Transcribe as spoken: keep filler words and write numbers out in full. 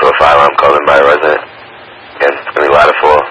to a fire alarm call in by a resident. Again, it's going to be ladder four.